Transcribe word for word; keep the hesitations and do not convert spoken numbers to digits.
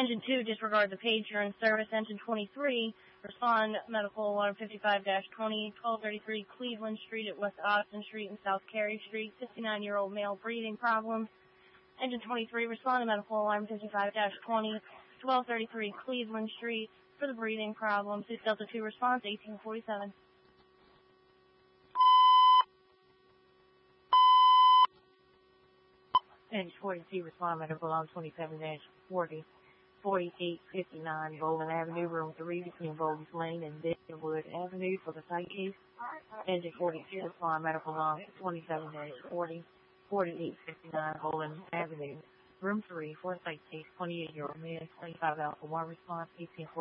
Engine two, disregard the page, you're in service. Engine twenty-three, respond medical alarm fifty-five dash twenty, twelve thirty-three Cleveland Street at West Austin Street and South Carey Street, fifty-nine-year-old male breathing problems. Engine twenty-three, respond to medical alarm fifty-five dash twenty, twelve thirty-three Cleveland Street for the breathing problems. It's Delta two response, eighteen forty-seven. Engine forty-two, respond medical alarm twenty-seven dash forty, forty-eight fifty-nine Bowling Avenue, room three between Bowles Lane and Deadwood Avenue for the site case. Engine forty-two, respond medical alarm twenty-seven dash forty, forty-eight fifty-nine Bowling Avenue, room three for site case, twenty-eight-year-old man, twenty-five Alpha one response, eighteen forty.